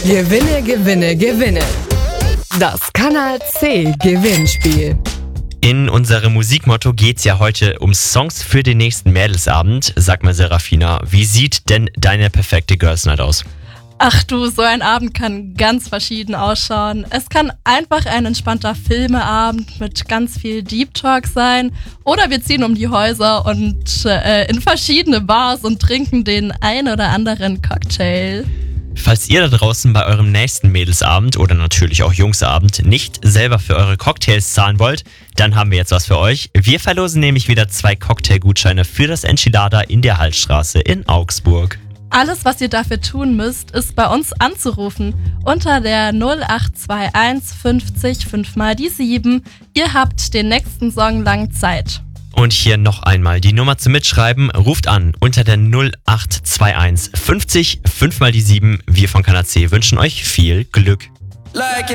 Gewinne, gewinne, gewinne. Das Kanal C Gewinnspiel. In unserem Musikmotto geht's ja heute um Songs für den nächsten Mädelsabend. Sag mal, Serafina, wie sieht denn deine perfekte Girls Night aus? Ach du, so ein Abend kann ganz verschieden ausschauen. Es kann einfach ein entspannter Filmeabend mit ganz viel Deep Talk sein. Oder wir ziehen um die Häuser und in verschiedene Bars und trinken den ein oder anderen Cocktail. Falls ihr da draußen bei eurem nächsten Mädelsabend oder natürlich auch Jungsabend nicht selber für eure Cocktails zahlen wollt, dann haben wir jetzt was für euch. Wir verlosen nämlich wieder 2 Cocktailgutscheine für das Enchilada in der Hallstraße in Augsburg. Alles, was ihr dafür tun müsst, ist bei uns anzurufen unter der 0821 50 5 mal die 7. Ihr habt den nächsten Song lang Zeit. Und hier noch einmal die Nummer zum Mitschreiben. Ruft an unter der 0821 50 5 mal die 7. Wir von Kanal C wünschen euch viel Glück.